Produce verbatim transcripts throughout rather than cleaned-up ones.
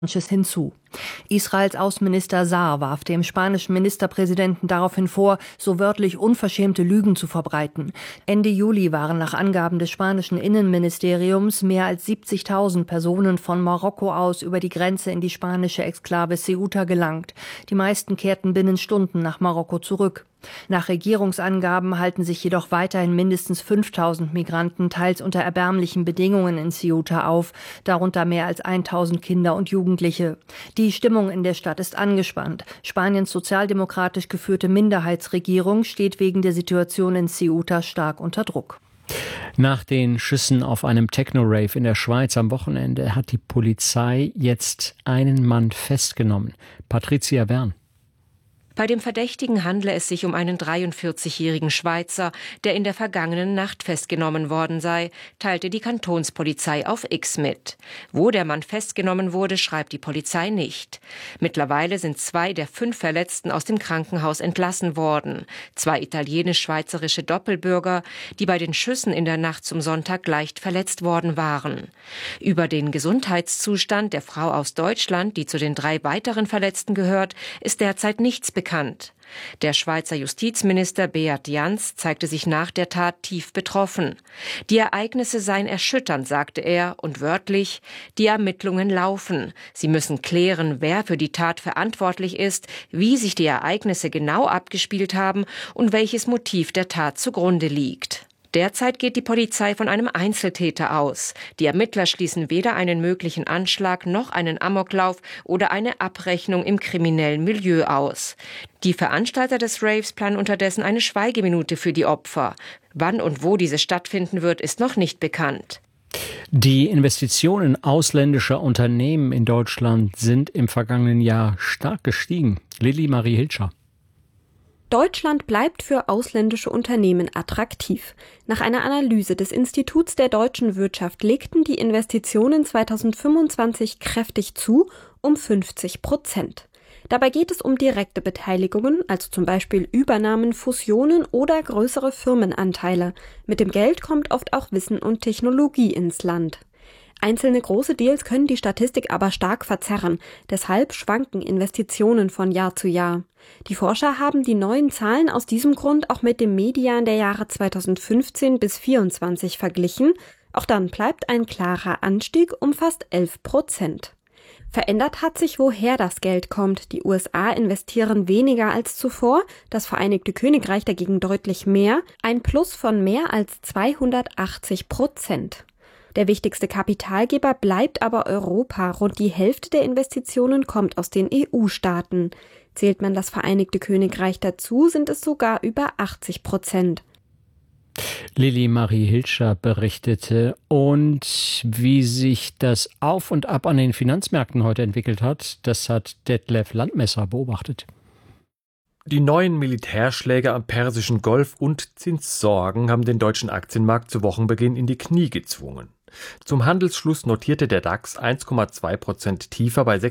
hinzu. Israels Außenminister Saar warf dem spanischen Ministerpräsidenten daraufhin vor, so wörtlich unverschämte Lügen zu verbreiten. Ende Juli waren nach Angaben des spanischen Innenministeriums mehr als siebzigtausend Personen von Marokko aus über die Grenze in die spanische Exklave Ceuta gelangt. Die meisten kehrten binnen Stunden nach Marokko zurück. Nach Regierungsangaben halten sich jedoch weiterhin mindestens fünftausend Migranten teils unter erbärmlichen Bedingungen in Ceuta auf, darunter mehr als tausend Kinder und Jugendliche. Die Stimmung in der Stadt ist angespannt. Spaniens sozialdemokratisch geführte Minderheitsregierung steht wegen der Situation in Ceuta stark unter Druck. Nach den Schüssen auf einem Techno-Rave in der Schweiz am Wochenende hat die Polizei jetzt einen Mann festgenommen. Patricia Bern. Bei dem Verdächtigen handle es sich um einen dreiundvierzigjährigen Schweizer, der in der vergangenen Nacht festgenommen worden sei, teilte die Kantonspolizei auf X mit. Wo der Mann festgenommen wurde, schreibt die Polizei nicht. Mittlerweile sind zwei der fünf Verletzten aus dem Krankenhaus entlassen worden. Zwei italienisch-schweizerische Doppelbürger, die bei den Schüssen in der Nacht zum Sonntag leicht verletzt worden waren. Über den Gesundheitszustand der Frau aus Deutschland, die zu den drei weiteren Verletzten gehört, ist derzeit nichts bekannt. bekannt. Der Schweizer Justizminister Beat Jans zeigte sich nach der Tat tief betroffen. Die Ereignisse seien erschütternd, sagte er, und wörtlich, die Ermittlungen laufen. Sie müssen klären, wer für die Tat verantwortlich ist, wie sich die Ereignisse genau abgespielt haben und welches Motiv der Tat zugrunde liegt. Derzeit geht die Polizei von einem Einzeltäter aus. Die Ermittler schließen weder einen möglichen Anschlag noch einen Amoklauf oder eine Abrechnung im kriminellen Milieu aus. Die Veranstalter des Raves planen unterdessen eine Schweigeminute für die Opfer. Wann und wo diese stattfinden wird, ist noch nicht bekannt. Die Investitionen ausländischer Unternehmen in Deutschland sind im vergangenen Jahr stark gestiegen. Lilly Marie Hilscher. Deutschland bleibt für ausländische Unternehmen attraktiv. Nach einer Analyse des Instituts der deutschen Wirtschaft legten die Investitionen zweitausendfünfundzwanzig kräftig zu, um fünfzig Prozent. Dabei geht es um direkte Beteiligungen, also zum Beispiel Übernahmen, Fusionen oder größere Firmenanteile. Mit dem Geld kommt oft auch Wissen und Technologie ins Land. Einzelne große Deals können die Statistik aber stark verzerren. Deshalb schwanken Investitionen von Jahr zu Jahr. Die Forscher haben die neuen Zahlen aus diesem Grund auch mit dem Median der Jahre zweitausendfünfzehn bis vierundzwanzig verglichen. Auch dann bleibt ein klarer Anstieg um fast elf Prozent. Verändert hat sich, woher das Geld kommt. Die U S A investieren weniger als zuvor, das Vereinigte Königreich dagegen deutlich mehr, ein Plus von mehr als zweihundertachtzig Prozent. Der wichtigste Kapitalgeber bleibt aber Europa. Rund die Hälfte der Investitionen kommt aus den E U-Staaten. Zählt man das Vereinigte Königreich dazu, sind es sogar über achtzig Prozent. Lilly Marie Hilscher berichtete. Und wie sich das Auf und Ab an den Finanzmärkten heute entwickelt hat, das hat Detlef Landmesser beobachtet. Die neuen Militärschläge am Persischen Golf und Zinssorgen haben den deutschen Aktienmarkt zu Wochenbeginn in die Knie gezwungen. Zum Handelsschluss notierte der DAX eins Komma zwei Prozent tiefer bei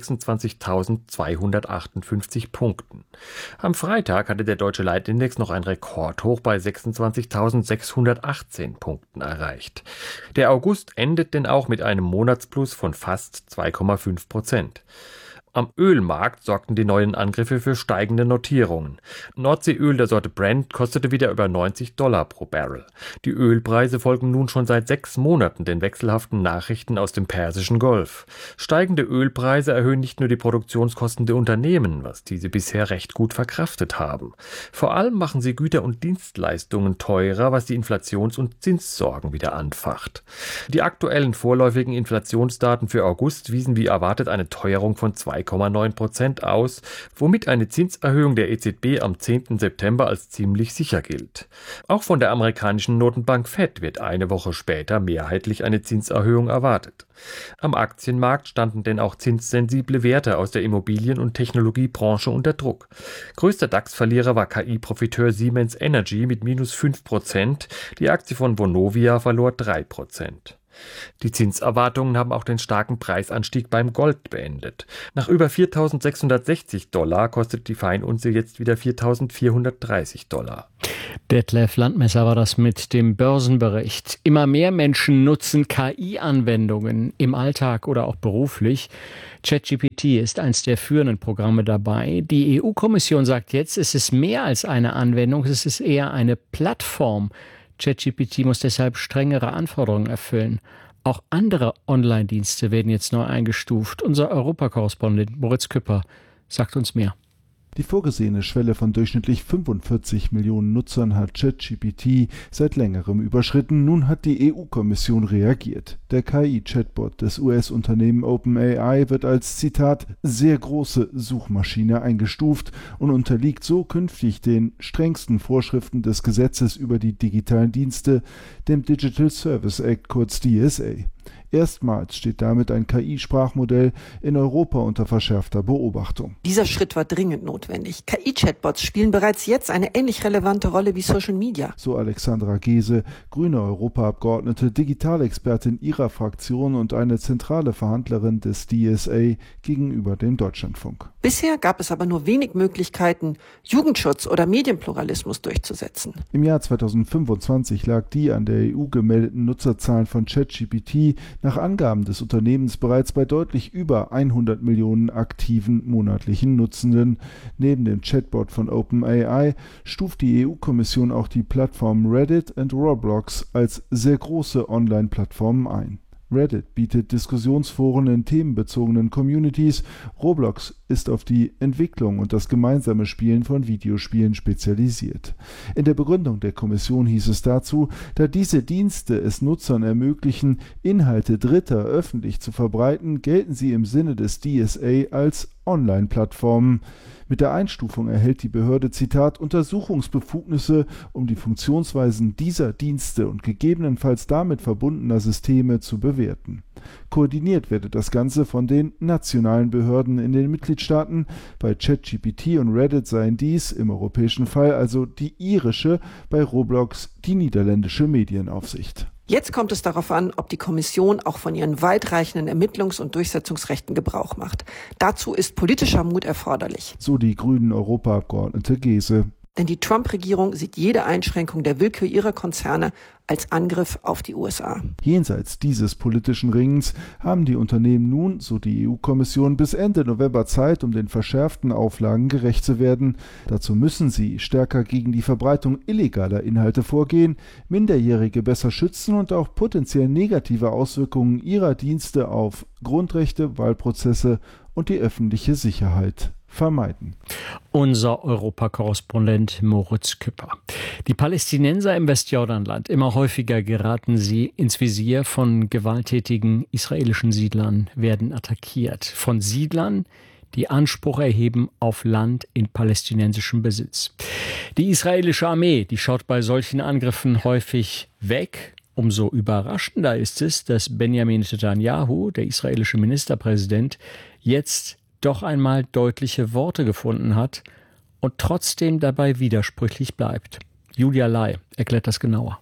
sechsundzwanzigtausendzweihundertachtundfünfzig Punkten. Am Freitag hatte der deutsche Leitindex noch ein Rekordhoch bei sechsundzwanzigtausendsechshundertachtzehn Punkten erreicht. Der August endet denn auch mit einem Monatsplus von fast zwei Komma fünf Prozent. Am Ölmarkt sorgten die neuen Angriffe für steigende Notierungen. Nordseeöl der Sorte Brent kostete wieder über neunzig Dollar pro Barrel. Die Ölpreise folgen nun schon seit sechs Monaten den wechselhaften Nachrichten aus dem Persischen Golf. Steigende Ölpreise erhöhen nicht nur die Produktionskosten der Unternehmen, was diese bisher recht gut verkraftet haben. Vor allem machen sie Güter und Dienstleistungen teurer, was die Inflations- und Zinssorgen wieder anfacht. Die aktuellen vorläufigen Inflationsdaten für August wiesen wie erwartet eine Teuerung von zwei Komma neun Prozent aus, womit eine Zinserhöhung der E Z B am zehnten September als ziemlich sicher gilt. Auch von der amerikanischen Notenbank Fed wird eine Woche später mehrheitlich eine Zinserhöhung erwartet. Am Aktienmarkt standen denn auch zinssensible Werte aus der Immobilien- und Technologiebranche unter Druck. Größter DAX-Verlierer war K I-Profiteur Siemens Energy mit minus fünf Prozent, die Aktie von Vonovia verlor drei Prozent. Die Zinserwartungen haben auch den starken Preisanstieg beim Gold beendet. Nach über viertausendsechshundertsechzig Dollar kostet die Feinunze jetzt wieder viertausendvierhundertdreißig Dollar. Detlef Landmesser war das mit dem Börsenbericht. Immer mehr Menschen nutzen K I-Anwendungen im Alltag oder auch beruflich. ChatGPT ist eines der führenden Programme dabei. Die E U-Kommission sagt jetzt, es ist mehr als eine Anwendung, es ist eher eine Plattform. ChatGPT muss deshalb strengere Anforderungen erfüllen. Auch andere Online-Dienste werden jetzt neu eingestuft. Unser Europakorrespondent Moritz Küpper sagt uns mehr. Die vorgesehene Schwelle von durchschnittlich fünfundvierzig Millionen Nutzern hat ChatGPT seit längerem überschritten. Nun hat die E U-Kommission reagiert. Der K I-Chatbot des U S-Unternehmen OpenAI wird als, Zitat, sehr große Suchmaschine eingestuft und unterliegt so künftig den strengsten Vorschriften des Gesetzes über die digitalen Dienste, dem Digital Service Act, kurz D S A. Erstmals steht damit ein K I-Sprachmodell in Europa unter verschärfter Beobachtung. Dieser Schritt war dringend notwendig. K I-Chatbots spielen bereits jetzt eine ähnlich relevante Rolle wie Social Media. So Alexandra Gese, grüne Europaabgeordnete, Digitalexpertin ihrer Fraktion und eine zentrale Verhandlerin des D S A gegenüber dem Deutschlandfunk. Bisher gab es aber nur wenig Möglichkeiten, Jugendschutz oder Medienpluralismus durchzusetzen. Im Jahr zweitausendfünfundzwanzig lag die an der E U gemeldeten Nutzerzahlen von ChatGPT nach Angaben des Unternehmens bereits bei deutlich über hundert Millionen aktiven monatlichen Nutzenden. Neben dem Chatbot von OpenAI stuft die E U-Kommission auch die Plattformen Reddit und Roblox als sehr große Online-Plattformen ein. Reddit bietet Diskussionsforen in themenbezogenen Communities. Roblox ist auf die Entwicklung und das gemeinsame Spielen von Videospielen spezialisiert. In der Begründung der Kommission hieß es dazu, da diese Dienste es Nutzern ermöglichen, Inhalte Dritter öffentlich zu verbreiten, gelten sie im Sinne des D S A als Online-Plattformen. Mit der Einstufung erhält die Behörde, Zitat, Untersuchungsbefugnisse, um die Funktionsweisen dieser Dienste und gegebenenfalls damit verbundener Systeme zu bewerten. Koordiniert werde das Ganze von den nationalen Behörden in den Mitgliedstaaten. Bei ChatGPT und Reddit seien dies im europäischen Fall also die irische, bei Roblox die niederländische Medienaufsicht. Jetzt kommt es darauf an, ob die Kommission auch von ihren weitreichenden Ermittlungs- und Durchsetzungsrechten Gebrauch macht. Dazu ist politischer Mut erforderlich. So die grünen Europaabgeordnete Gese. Denn die Trump-Regierung sieht jede Einschränkung der Willkür ihrer Konzerne als Angriff auf die U S A. Jenseits dieses politischen Ringens haben die Unternehmen nun, so die E U-Kommission, bis Ende November Zeit, um den verschärften Auflagen gerecht zu werden. Dazu müssen sie stärker gegen die Verbreitung illegaler Inhalte vorgehen, Minderjährige besser schützen und auch potenziell negative Auswirkungen ihrer Dienste auf Grundrechte, Wahlprozesse und die öffentliche Sicherheit vermeiden. Unser Europakorrespondent Moritz Küpper. Die Palästinenser im Westjordanland, immer häufiger geraten sie ins Visier von gewalttätigen israelischen Siedlern, werden attackiert. Von Siedlern, die Anspruch erheben auf Land in palästinensischem Besitz. Die israelische Armee, die schaut bei solchen Angriffen häufig weg. Umso überraschender ist es, dass Benjamin Netanyahu, der israelische Ministerpräsident, jetzt doch einmal deutliche Worte gefunden hat und trotzdem dabei widersprüchlich bleibt. Julia Lai erklärt das genauer.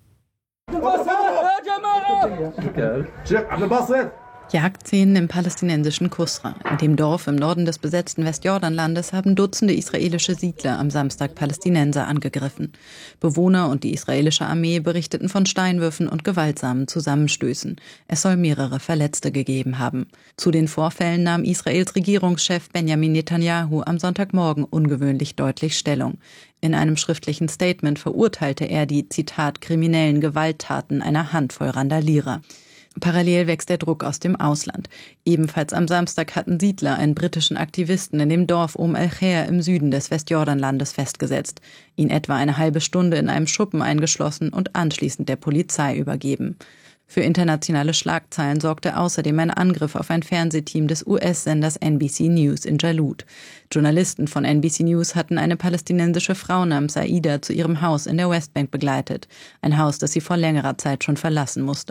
Jagdszenen im palästinensischen Kusra. In dem Dorf im Norden des besetzten Westjordanlandes haben Dutzende israelische Siedler am Samstag Palästinenser angegriffen. Bewohner und die israelische Armee berichteten von Steinwürfen und gewaltsamen Zusammenstößen. Es soll mehrere Verletzte gegeben haben. Zu den Vorfällen nahm Israels Regierungschef Benjamin Netanyahu am Sonntagmorgen ungewöhnlich deutlich Stellung. In einem schriftlichen Statement verurteilte er die, Zitat, kriminellen Gewalttaten einer Handvoll Randalierer. Parallel wächst der Druck aus dem Ausland. Ebenfalls am Samstag hatten Siedler einen britischen Aktivisten in dem Dorf Um el-Khair im Süden des Westjordanlandes festgesetzt, ihn etwa eine halbe Stunde in einem Schuppen eingeschlossen und anschließend der Polizei übergeben. Für internationale Schlagzeilen sorgte außerdem ein Angriff auf ein Fernsehteam des U S-Senders N B C News in Jalut. Journalisten von N B C News hatten eine palästinensische Frau namens Aida zu ihrem Haus in der Westbank begleitet. Ein Haus, das sie vor längerer Zeit schon verlassen musste.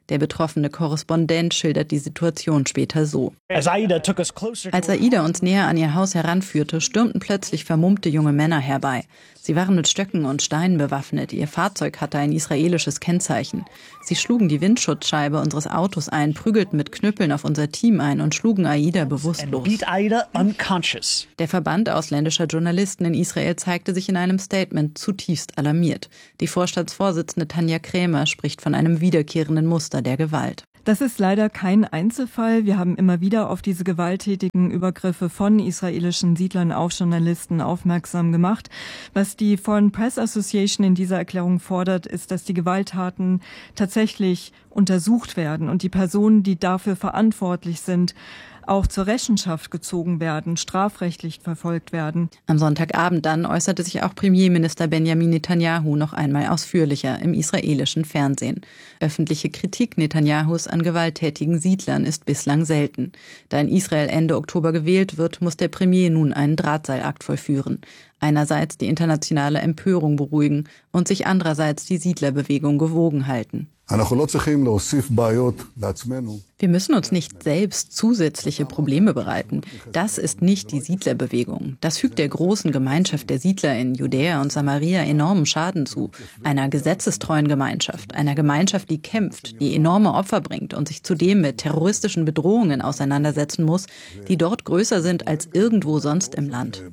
Der betroffene Korrespondent schildert die Situation später so. Als Aida uns näher an ihr Haus heranführte, stürmten plötzlich vermummte junge Männer herbei. Sie waren mit Stöcken und Steinen bewaffnet. Ihr Fahrzeug hatte ein israelisches Kennzeichen. Sie schlugen die Windschutzscheibe unseres Autos ein, prügelten mit Knüppeln auf unser Team ein und schlugen Aida bewusstlos. Der Verband ausländischer Journalisten in Israel zeigte sich in einem Statement zutiefst alarmiert. Die Vorstandsvorsitzende Tanja Krämer spricht von einem wiederkehrenden Muster der Gewalt. Das ist leider kein Einzelfall. Wir haben immer wieder auf diese gewalttätigen Übergriffe von israelischen Siedlern auf Journalisten aufmerksam gemacht. Was die Foreign Press Association in dieser Erklärung fordert, ist, dass die Gewalttaten tatsächlich untersucht werden und die Personen, die dafür verantwortlich sind, auch zur Rechenschaft gezogen werden, strafrechtlich verfolgt werden. Am Sonntagabend dann äußerte sich auch Premierminister Benjamin Netanyahu noch einmal ausführlicher im israelischen Fernsehen. Öffentliche Kritik Netanyahus an gewalttätigen Siedlern ist bislang selten. Da in Israel Ende Oktober gewählt wird, muss der Premier nun einen Drahtseilakt vollführen. Einerseits die internationale Empörung beruhigen und sich andererseits die Siedlerbewegung gewogen halten. Wir müssen uns nicht selbst zusätzliche Probleme bereiten. Das ist nicht die Siedlerbewegung. Das fügt der großen Gemeinschaft der Siedler in Judäa und Samaria enormen Schaden zu. Einer gesetzestreuen Gemeinschaft, einer Gemeinschaft, die kämpft, die enorme Opfer bringt und sich zudem mit terroristischen Bedrohungen auseinandersetzen muss, die dort größer sind als irgendwo sonst im Land.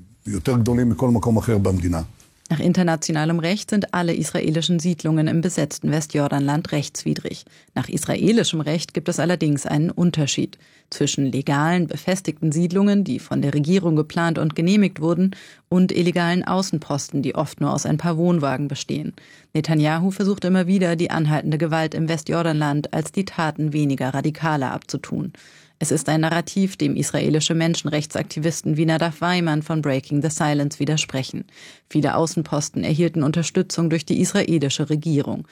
Nach internationalem Recht sind alle israelischen Siedlungen im besetzten Westjordanland rechtswidrig. Nach israelischem Recht gibt es allerdings einen Unterschied zwischen legalen, befestigten Siedlungen, die von der Regierung geplant und genehmigt wurden, und illegalen Außenposten, die oft nur aus ein paar Wohnwagen bestehen. Netanyahu versucht immer wieder, die anhaltende Gewalt im Westjordanland als die Taten weniger radikaler abzutun. Es ist ein Narrativ, dem israelische Menschenrechtsaktivisten wie Nadav Weiman von Breaking the Silence widersprechen. Viele Außenposten erhielten Unterstützung durch die israelische Regierung.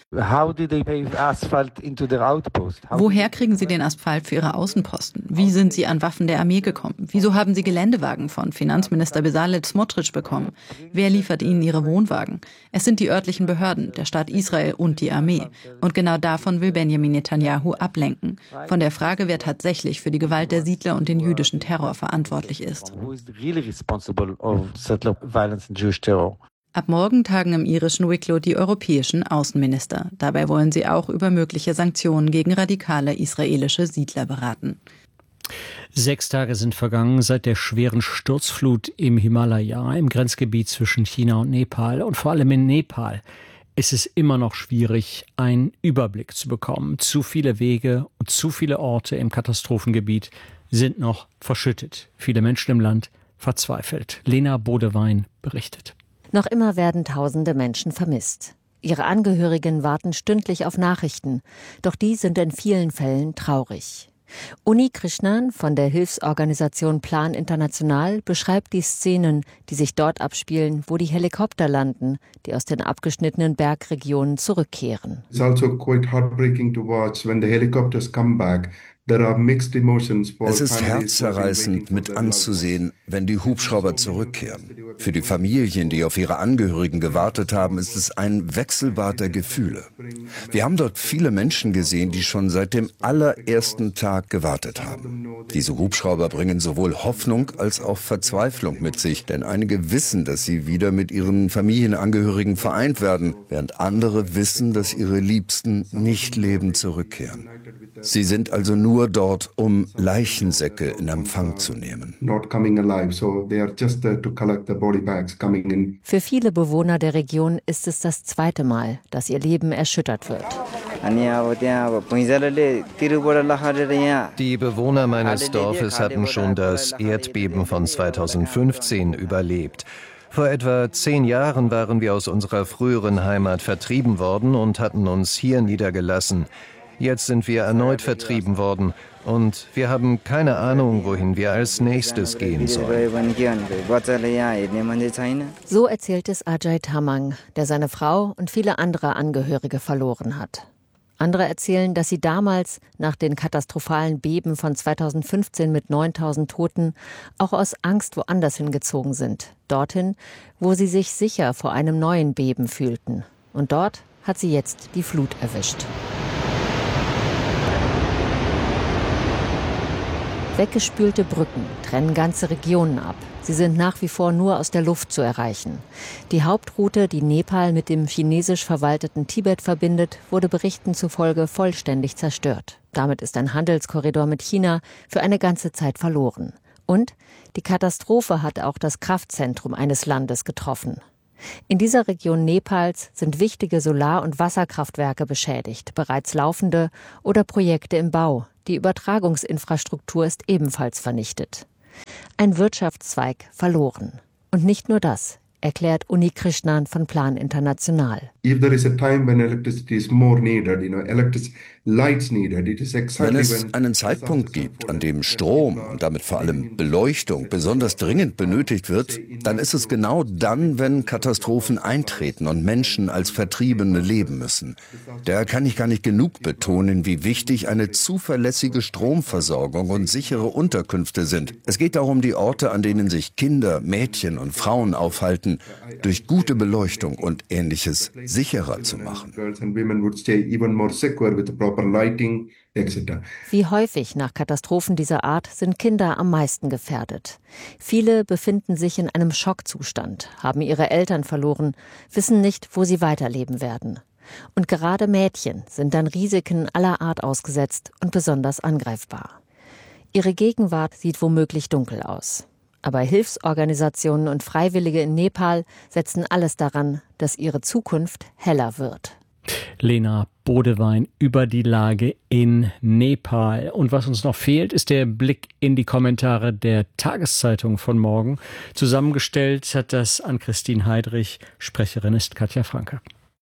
Woher kriegen sie den Asphalt für ihre Außenposten? Wie sind sie an Waffen der Armee gekommen? Wieso haben sie Geländewagen von Finanzminister Bezalel Smotrich bekommen? Wer liefert ihnen ihre Wohnwagen? Es sind die örtlichen Behörden, der Staat Israel und die Armee. Und genau davon will Benjamin Netanyahu ablenken. Von der Frage, wer tatsächlich für die Gewalt der Siedler und den jüdischen Terror verantwortlich ist. Ab morgen tagen im irischen Wicklow die europäischen Außenminister. Dabei wollen sie auch über mögliche Sanktionen gegen radikale israelische Siedler beraten. Sechs Tage sind vergangen seit der schweren Sturzflut im Himalaya, im Grenzgebiet zwischen China und Nepal. Und vor allem in Nepal ist es immer noch schwierig, einen Überblick zu bekommen. Zu viele Wege und zu viele Orte im Katastrophengebiet sind noch verschüttet. Viele Menschen im Land verzweifelt. Lena Bodewein berichtet. Noch immer werden tausende Menschen vermisst. Ihre Angehörigen warten stündlich auf Nachrichten. Doch die sind in vielen Fällen traurig. Uni Krishnan von der Hilfsorganisation Plan International beschreibt die Szenen, die sich dort abspielen, wo die Helikopter landen, die aus den abgeschnittenen Bergregionen zurückkehren. It's also quite heartbreaking to watch when the helicopters come back. Es ist herzzerreißend mit anzusehen, wenn die Hubschrauber zurückkehren. Für die Familien, die auf ihre Angehörigen gewartet haben, ist es ein Wechselbad der Gefühle. Wir haben dort viele Menschen gesehen, die schon seit dem allerersten Tag gewartet haben. Diese Hubschrauber bringen sowohl Hoffnung als auch Verzweiflung mit sich, denn einige wissen, dass sie wieder mit ihren Familienangehörigen vereint werden, während andere wissen, dass ihre Liebsten nicht lebend zurückkehren. Sie sind also nur dort, um Leichensäcke in Empfang zu nehmen. Für viele Bewohner der Region ist es das zweite Mal, dass ihr Leben erschüttert wird. Die Bewohner meines Dorfes hatten schon das Erdbeben von zweitausendfünfzehn überlebt. Vor etwa zehn Jahren waren wir aus unserer früheren Heimat vertrieben worden und hatten uns hier niedergelassen. Jetzt sind wir erneut vertrieben worden und wir haben keine Ahnung, wohin wir als nächstes gehen sollen. So erzählt es Ajay Tamang, der seine Frau und viele andere Angehörige verloren hat. Andere erzählen, dass sie damals, nach den katastrophalen Beben von zweitausendfünfzehn mit neuntausend Toten, auch aus Angst woanders hingezogen sind. Dorthin, wo sie sich sicher vor einem neuen Beben fühlten. Und dort hat sie jetzt die Flut erwischt. Weggespülte Brücken trennen ganze Regionen ab. Sie sind nach wie vor nur aus der Luft zu erreichen. Die Hauptroute, die Nepal mit dem chinesisch verwalteten Tibet verbindet, wurde Berichten zufolge vollständig zerstört. Damit ist ein Handelskorridor mit China für eine ganze Zeit verloren. Und die Katastrophe hat auch das Kraftzentrum eines Landes getroffen. In dieser Region Nepals sind wichtige Solar- und Wasserkraftwerke beschädigt, bereits laufende oder Projekte im Bau. Die Übertragungsinfrastruktur ist ebenfalls vernichtet. Ein Wirtschaftszweig verloren. Und nicht nur das, erklärt Uni Krishnan von Plan International. Wenn es einen Zeitpunkt gibt, an dem Strom und damit vor allem Beleuchtung besonders dringend benötigt wird, dann ist es genau dann, wenn Katastrophen eintreten und Menschen als Vertriebene leben müssen. Da kann ich gar nicht genug betonen, wie wichtig eine zuverlässige Stromversorgung und sichere Unterkünfte sind. Es geht darum, die Orte, an denen sich Kinder, Mädchen und Frauen aufhalten, durch gute Beleuchtung und Ähnliches sicherer zu machen. Wie häufig nach Katastrophen dieser Art sind Kinder am meisten gefährdet. Viele befinden sich in einem Schockzustand, haben ihre Eltern verloren, wissen nicht, wo sie weiterleben werden. Und gerade Mädchen sind dann Risiken aller Art ausgesetzt und besonders angreifbar. Ihre Gegenwart sieht womöglich dunkel aus. Aber Hilfsorganisationen und Freiwillige in Nepal setzen alles daran, dass ihre Zukunft heller wird. Lena Bodewein über die Lage in Nepal. Und was uns noch fehlt, ist der Blick in die Kommentare der Tageszeitung von morgen. Zusammengestellt hat das Ann-Christine Heidrich. Sprecherin ist Katja Franke.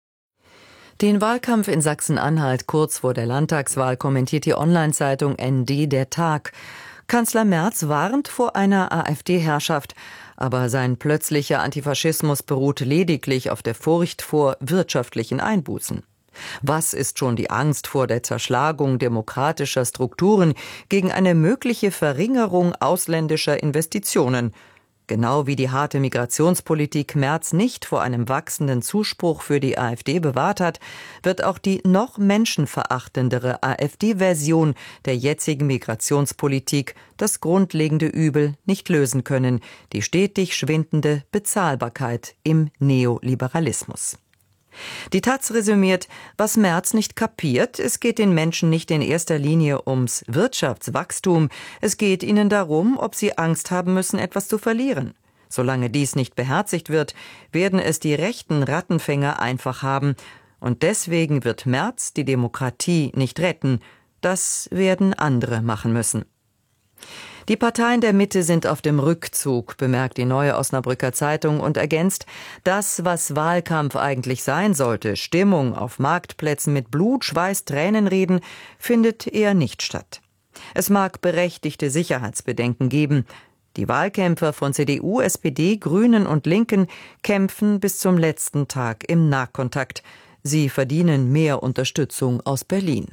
Den Wahlkampf in Sachsen-Anhalt kurz vor der Landtagswahl kommentiert die Online-Zeitung N D Der Tag. Kanzler Merz warnt vor einer AfD-Herrschaft, aber sein plötzlicher Antifaschismus beruht lediglich auf der Furcht vor wirtschaftlichen Einbußen. Was ist schon die Angst vor der Zerschlagung demokratischer Strukturen gegen eine mögliche Verringerung ausländischer Investitionen? Genau wie die harte Migrationspolitik Merz nicht vor einem wachsenden Zuspruch für die AfD bewahrt hat, wird auch die noch menschenverachtendere AfD-Version der jetzigen Migrationspolitik das grundlegende Übel nicht lösen können, die stetig schwindende Bezahlbarkeit im Neoliberalismus. Die Taz resümiert, was Merz nicht kapiert, es geht den Menschen nicht in erster Linie ums Wirtschaftswachstum, es geht ihnen darum, ob sie Angst haben müssen, etwas zu verlieren. Solange dies nicht beherzigt wird, werden es die rechten Rattenfänger einfach haben. Und deswegen wird Merz die Demokratie nicht retten. Das werden andere machen müssen. Die Parteien der Mitte sind auf dem Rückzug, bemerkt die Neue Osnabrücker Zeitung und ergänzt, das, was Wahlkampf eigentlich sein sollte, Stimmung auf Marktplätzen mit Blut, Schweiß, Tränenreden, findet eher nicht statt. Es mag berechtigte Sicherheitsbedenken geben. Die Wahlkämpfer von C D U, S P D, Grünen und Linken kämpfen bis zum letzten Tag im Nahkontakt. Sie verdienen mehr Unterstützung aus Berlin.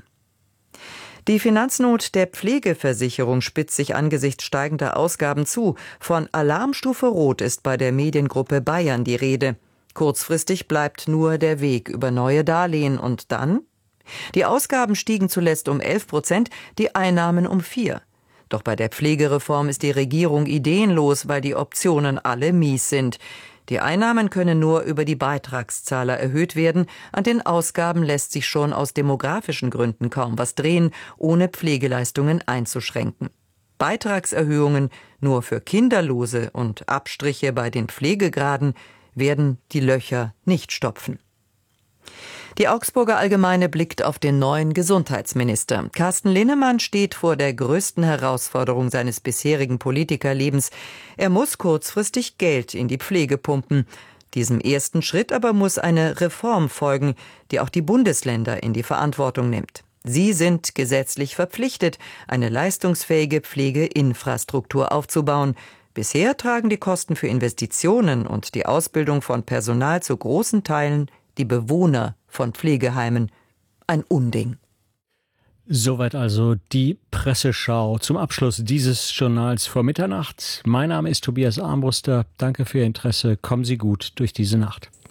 Die Finanznot der Pflegeversicherung spitzt sich angesichts steigender Ausgaben zu. Von Alarmstufe Rot ist bei der Mediengruppe Bayern die Rede. Kurzfristig bleibt nur der Weg über neue Darlehen. Und dann? Die Ausgaben stiegen zuletzt um elf Prozent, die Einnahmen um vier. Doch bei der Pflegereform ist die Regierung ideenlos, weil die Optionen alle mies sind. Die Einnahmen können nur über die Beitragszahler erhöht werden. An den Ausgaben lässt sich schon aus demografischen Gründen kaum was drehen, ohne Pflegeleistungen einzuschränken. Beitragserhöhungen nur für Kinderlose und Abstriche bei den Pflegegraden werden die Löcher nicht stopfen. Die Augsburger Allgemeine blickt auf den neuen Gesundheitsminister. Carsten Linnemann steht vor der größten Herausforderung seines bisherigen Politikerlebens. Er muss kurzfristig Geld in die Pflege pumpen. Diesem ersten Schritt aber muss eine Reform folgen, die auch die Bundesländer in die Verantwortung nimmt. Sie sind gesetzlich verpflichtet, eine leistungsfähige Pflegeinfrastruktur aufzubauen. Bisher tragen die Kosten für Investitionen und die Ausbildung von Personal zu großen Teilen die Bewohner von Pflegeheimen. Ein Unding. Soweit also die Presseschau zum Abschluss dieses Journals vor Mitternacht. Mein Name ist Tobias Armbruster. Danke für Ihr Interesse. Kommen Sie gut durch diese Nacht.